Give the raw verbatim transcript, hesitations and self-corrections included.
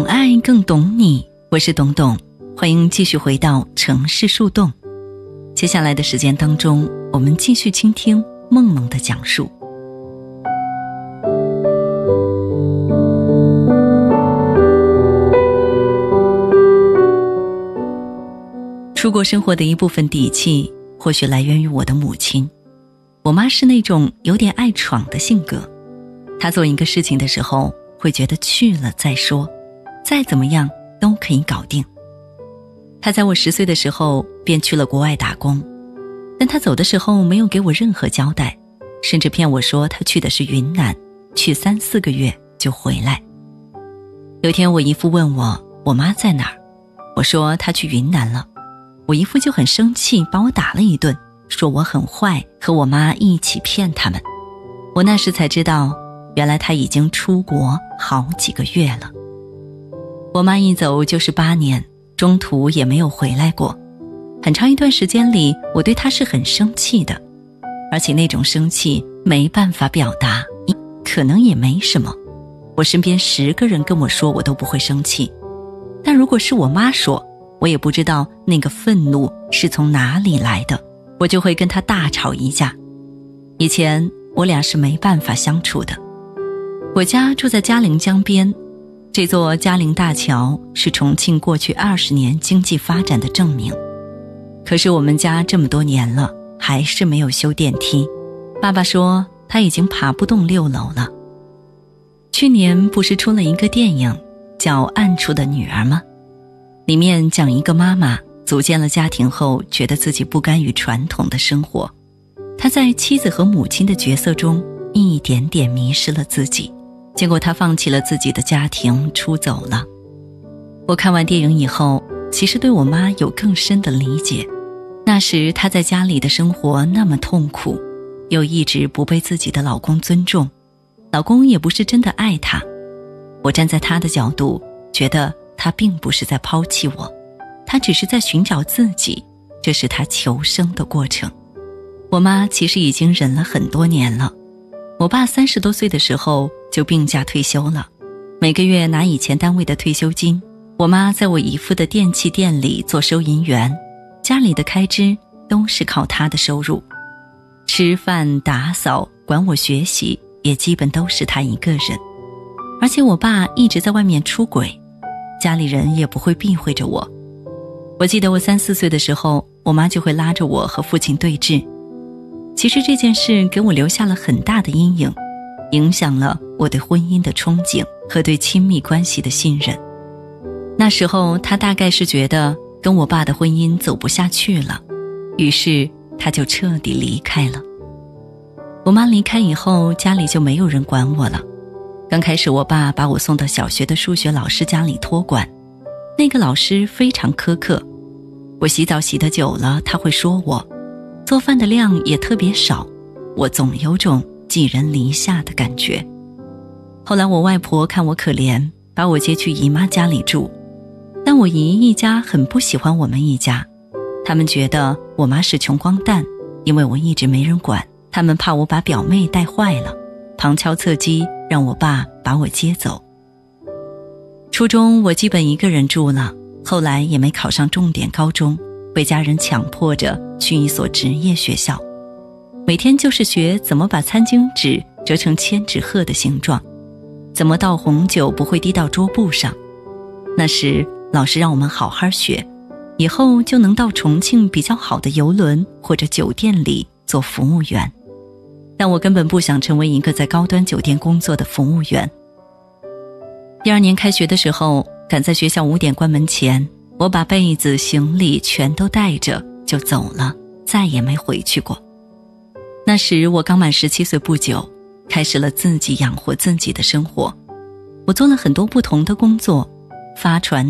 懂爱更懂你，我是董董，欢迎继续回到城市树洞。接下来的时间当中，我们继续倾听梦梦的讲述。出国生活的一部分底气，或许来源于我的母亲。我妈是那种有点爱闯的性格，她做一个事情的时候，会觉得去了再说，再怎么样都可以搞定。她在我十岁的时候便去了国外打工，但她走的时候没有给我任何交代，甚至骗我说她去的是云南，去三四个月就回来。有天我姨父问我我妈在哪儿，我说她去云南了。我姨父就很生气，把我打了一顿，说我很坏，和我妈一起骗他们。我那时才知道，原来她已经出国好几个月了。我妈一走就是八年，中途也没有回来过。很长一段时间里，我对她是很生气的，而且那种生气没办法表达，可能也没什么。我身边十个人跟我说，我都不会生气。但如果是我妈说，我也不知道那个愤怒是从哪里来的，我就会跟她大吵一架。以前我俩是没办法相处的。我家住在嘉陵江边，这座嘉陵大桥是重庆过去二十年经济发展的证明。可是我们家这么多年了，还是没有修电梯。爸爸说他已经爬不动六楼了。去年不是出了一个电影叫《暗处的女儿》吗？里面讲一个妈妈组建了家庭后，觉得自己不甘于传统的生活，她在妻子和母亲的角色中一点点迷失了自己，结果她放弃了自己的家庭，出走了。我看完电影以后，其实对我妈有更深的理解。那时她在家里的生活那么痛苦，又一直不被自己的老公尊重，老公也不是真的爱她。我站在她的角度，觉得她并不是在抛弃我，她只是在寻找自己，这是她求生的过程。我妈其实已经忍了很多年了。我爸三十多岁的时候就病假退休了，每个月拿以前单位的退休金。我妈在我姨父的电器店里做收银员，家里的开支都是靠她的收入，吃饭打扫管我学习也基本都是她一个人。而且我爸一直在外面出轨，家里人也不会避讳着我。我记得我三四岁的时候，我妈就会拉着我和父亲对峙。其实这件事给我留下了很大的阴影，影响了我对婚姻的憧憬和对亲密关系的信任。那时候她大概是觉得跟我爸的婚姻走不下去了，于是她就彻底离开了。我妈离开以后，家里就没有人管我了。刚开始我爸把我送到小学的数学老师家里托管，那个老师非常苛刻，我洗澡洗得久了他会说我，做饭的量也特别少，我总有种寄人篱下的感觉。后来我外婆看我可怜，把我接去姨妈家里住，但我姨一家很不喜欢我们一家，他们觉得我妈是穷光蛋，因为我一直没人管，他们怕我把表妹带坏了，旁敲侧击让我爸把我接走。初中我基本一个人住了，后来也没考上重点高中，被家人强迫着去一所职业学校，每天就是学怎么把餐巾纸折成千纸鹤的形状，怎么倒红酒不会滴到桌布上。那时老师让我们好好学，以后就能到重庆比较好的邮轮或者酒店里做服务员。但我根本不想成为一个在高端酒店工作的服务员。第二年开学的时候，赶在学校五点关门前，我把被子行李全都带着就走了，再也没回去过。那时我刚满十七岁不久，开始了自己养活自己的生活。我做了很多不同的工作，发传